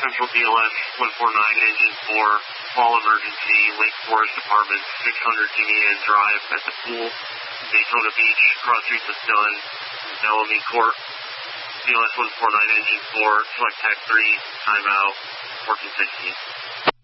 Central DLS 149, Engine 4, all emergency, Lake Forest Apartments, 600 Jimmy Ann Drive at the pool, Daytona Beach, cross streets of Dunn, Bellamy Court, DLS 149, Engine 4, select TAC 3, timeout, 1416.